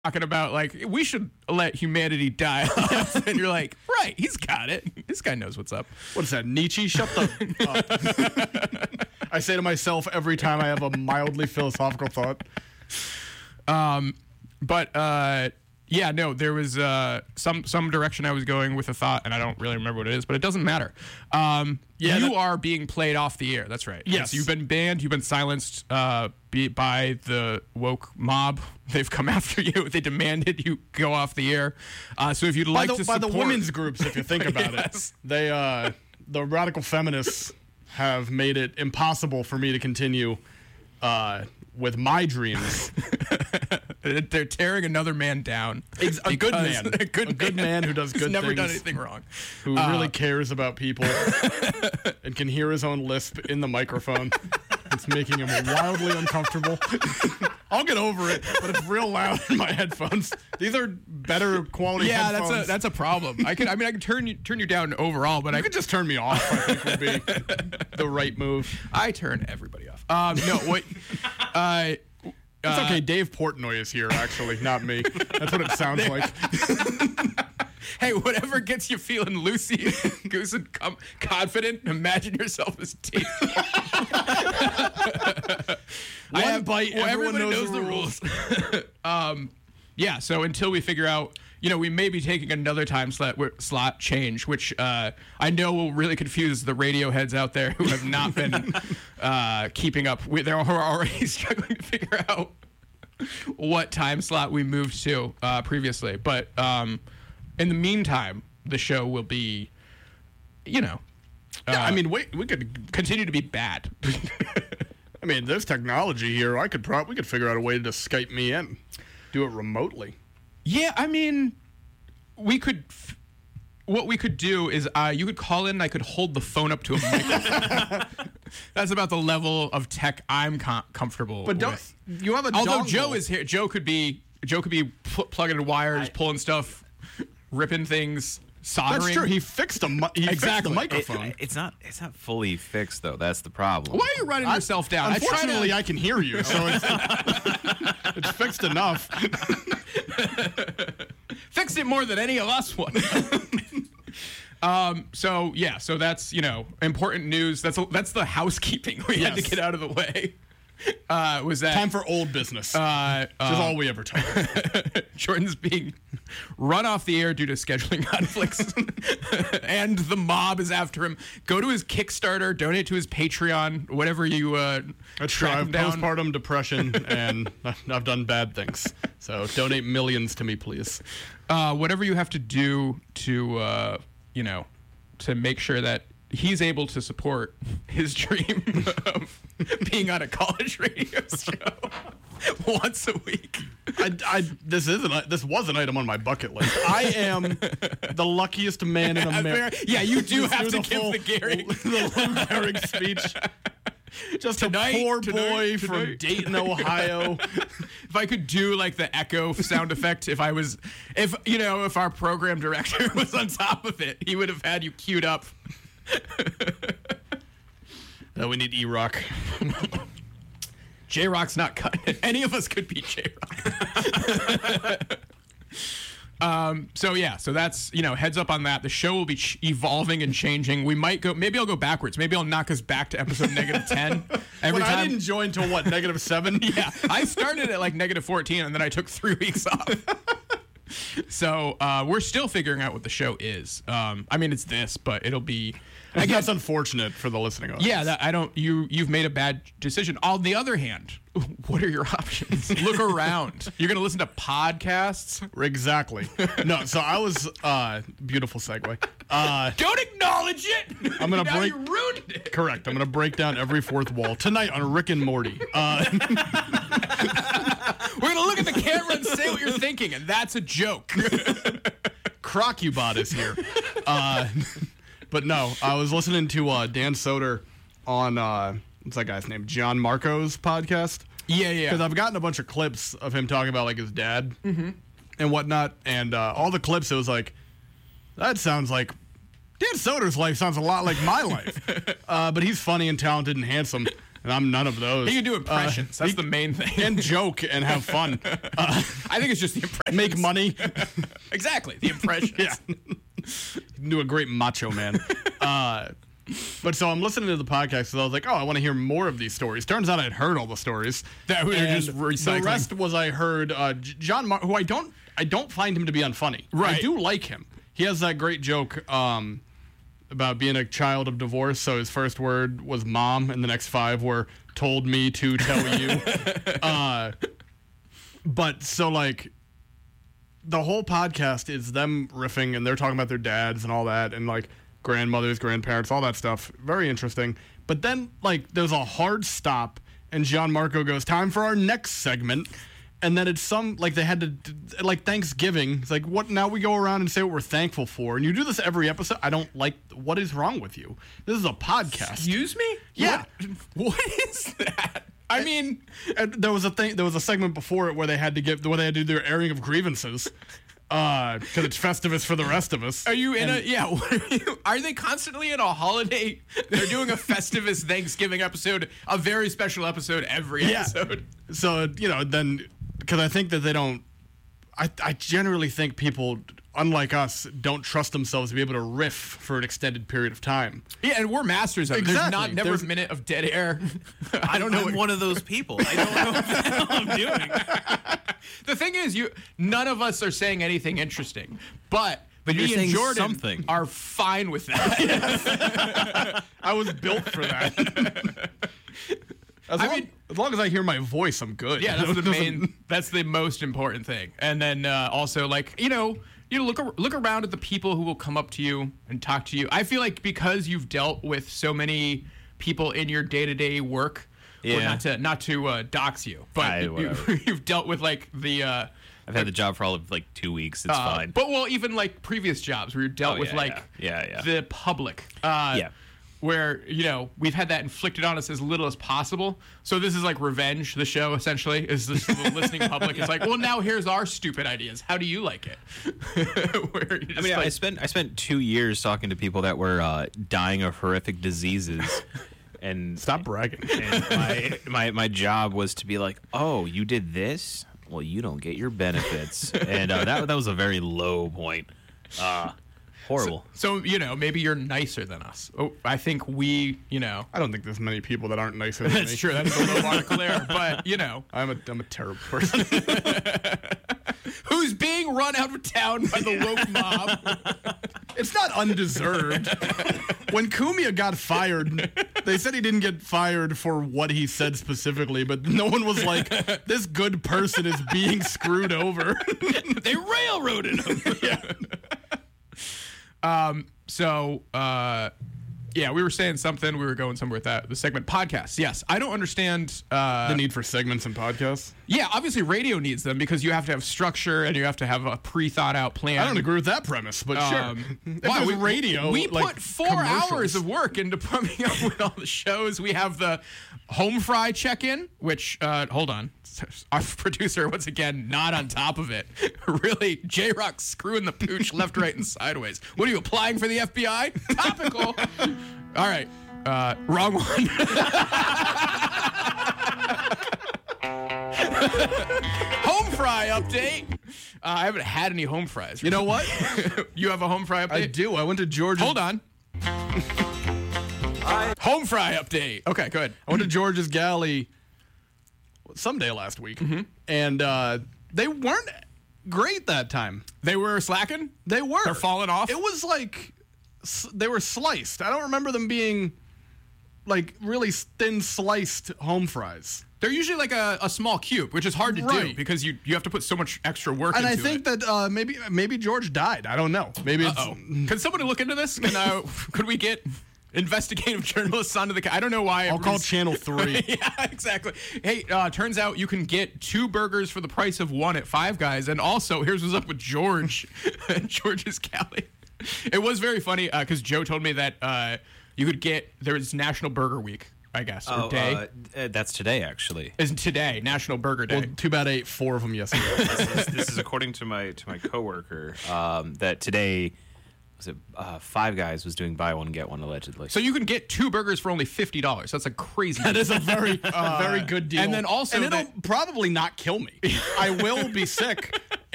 talking about, like, we should let humanity die off. And you're like, right, he's got it. This guy knows what's up. What is that, Nietzsche? Shut the up. I say to myself every time I have a mildly philosophical thought. Yeah, no, there was some direction I was going with a thought, and I don't really remember what it is, but it doesn't matter. You are being played off the air. That's right. Yes. You've been banned. You've been silenced by the woke mob. They've come after you. They demanded you go off the air. So if you'd like to support... By the women's groups, if you think about yes. it. They, the radical feminists have made it impossible for me to continue with my dreams. They're tearing another man down. A good man. A good man who does good things. Never done anything wrong. Who really cares about people and can hear his own lisp in the microphone. It's making him wildly uncomfortable. I'll get over it, but it's real loud in my headphones. These are better quality headphones. Yeah, that's a problem. I can turn you down overall, but you could just turn me off. I think would be the right move. I turn everybody off. It's okay. Dave Portnoy is here, actually, not me. That's what it sounds like. Hey, whatever gets you feeling loosey goose and confident, imagine yourself as Dave. One bite, everyone knows the rules. Yeah, so until we figure out, we may be taking another time slot change, which I know will really confuse the radio heads out there who have not been keeping up. They're already struggling to figure out what time slot we moved to previously. But in the meantime, the show will be, we could continue to be bad. I mean, there's technology here. We could figure out a way to Skype me in, do it remotely. Yeah, I mean, what we could do is you could call in and I could hold the phone up to a microphone. That's about the level of tech I'm comfortable with. You have a Although dongle. Joe is here. Joe could be plugging in wires, pulling stuff, ripping things, soldering. That's true. He fixed the microphone. It's not fully fixed though. That's the problem. Why are you running yourself down? Unfortunately, I can hear you, so it's fixed enough. Fixed it more than any of us would. So that's important news. That's the housekeeping we had to get out of the way. Was that time for old business? Which is all we ever talk about. Jordan's being run off the air due to scheduling conflicts, and the mob is after him. Go to his Kickstarter, donate to his Patreon, whatever you. That's true. I have postpartum depression, and I've done bad things. So donate millions to me, please. Whatever you have to do to to make sure that he's able to support his dream of being on a college radio show once a week. This was an item on my bucket list. I am the luckiest man in America. Yeah, you do have to give the Lou Gehrig speech. Just a poor boy from Dayton, Ohio. If I could do like the echo sound effect, if our program director was on top of it, he would have had you queued up. No, we need E-Rock. J-Rock's not cutting it. Any of us could be J-Rock. So that's, heads up on that. The show will be evolving and changing. We might maybe I'll go backwards. Maybe I'll knock us back to episode -10 every time. I didn't join till what, -7? Yeah, I started at like -14 and then I took 3 weeks off. So we're still figuring out what the show is. It's this, but it'll be. I guess that's unfortunate for the listening audience. Yeah, you've made a bad decision. On the other hand, what are your options? Look around. You're going to listen to podcasts? Exactly. No, so I was beautiful segue. Don't acknowledge it. I'm going to You ruined it. Correct. I'm going to break down every fourth wall tonight on Rick and Morty. We're going to look at the camera and say what you're thinking, and that's a joke. Crocubot is here. But no, I was listening to Dan Soder on, what's that guy's name? John Marco's podcast. Yeah. Because I've gotten a bunch of clips of him talking about, like, his dad and whatnot. And all the clips, it was like, that sounds like, Dan Soder's life sounds a lot like my life. But he's funny and talented and handsome. and I'm none of those. He can do impressions. That's the main thing. And joke and have fun. I think it's just the impressions. Make money. Exactly, the impressions. Yeah. Do a great macho man. But so I'm listening to the podcast, so I was like, oh, I want to hear more of these stories. Turns out I'd heard all the stories. That we were And just recycling. The rest was I heard John who I don't find him to be unfunny. Right. I do like him. He has that great joke about being a child of divorce. So his first word was mom, and the next 5 were told me to tell you. But so like the whole podcast is them riffing, and they're talking about their dads and all that, and like grandmothers, grandparents, all that stuff. Very interesting. But then like there's a hard stop, and Gianmarco goes, time for our next segment. And then it's like they had to, like Thanksgiving. It's like, what? Now we go around and say what we're thankful for. And you do this every episode. I don't like, what is wrong with you? This is a podcast. Excuse me? Yeah. What is that? I mean, And there was a segment before it where they had to do their airing of grievances. Because it's Festivus for the rest of us. are you in are they constantly in a holiday? They're doing a Festivus Thanksgiving episode, a very special episode every episode. So, then, because I think that they don't, I generally think people, unlike us, don't trust themselves to be able to riff for an extended period of time. Yeah, and we're masters of it. Exactly. There's There's- a minute of dead air. I don't know. I'm one of those people. I don't know what the hell I'm doing. The thing is, none of us are saying anything interesting, but But you're me and saying Jordan something. are fine with that. I was built for that. As long as I hear my voice, I'm good. Yeah, that's the most important thing. And then also, like, you look around at the people who will come up to you and talk to you. I feel like because you've dealt with so many people in your day-to-day work, Yeah. not to dox you, but whatever. you've dealt with like the I've had the job for all of like 2 weeks. It's fine. But even like previous jobs where you dealt with yeah. the public. Yeah. Where, we've had that inflicted on us as little as possible. So this is like Revenge, the show, essentially, is the listening public. It's like, well, now here's our stupid ideas. How do you like it? Where you're just I mean, like, I spent 2 years talking to people that were dying of horrific diseases. And Stop bragging. And my job was to be like, oh, you did this? Well, you don't get your benefits. And that was a very low point. Horrible. so, maybe you're nicer than us. Oh, I think we, I don't think there's many people that aren't nicer than me. That's true. That's a little unclear. But, I'm a terrible person. who's being run out of town by the woke mob. It's not undeserved. When Kumia got fired, they said he didn't get fired for what he said specifically, but no one was like, this good person is being screwed over. They railroaded him. We were saying something. We were going somewhere with that. The segment podcasts. Yes, I don't understand The need for segments and podcasts. Yeah, obviously radio needs them because you have to have structure and you have to have a pre-thought out plan. I don't agree with that premise, but sure. If it was radio, We like put 4 commercials. hours of work into coming up with all the shows. We have the home fry check-in, which hold on, our producer once again not on top of it. Really, J-Rock screwing the pooch left, right, and sideways. What are you applying for the FBI? Topical. All right, wrong one. Home fry update. I haven't had any home fries. You know what? You have a home fry update? I do. I went to Georgia. Hold on. Home fry update. Okay, good. I went to George's Galley someday last week, and they weren't great that time. They were slacking? They were. They're falling off? It was like they were sliced. I don't remember them being like really thin sliced home fries. They're usually like a small cube, which is hard to do Right. because you have to put so much extra work And into I think it. that maybe George died. I don't know. Maybe Uh-oh. it's. Can somebody look into this? Could we get investigative journalists onto the... I don't know why... I'll call Channel 3. Yeah, exactly. Hey, turns out you can get 2 burgers for the price of 1 at Five Guys. And also, here's what's up with George. George's Galley. It was very funny because Joe told me that you could get... There was National Burger Week, I guess, or day. That's today, actually. Isn't today National Burger Day? Well, too bad I ate 4 of them yesterday. This is according to my coworker that today Five Guys was doing buy one get one allegedly. So you can get 2 burgers for only $50. That's a crazy. That is a very, very good deal. and then also and it'll that- probably not kill me. I will be sick,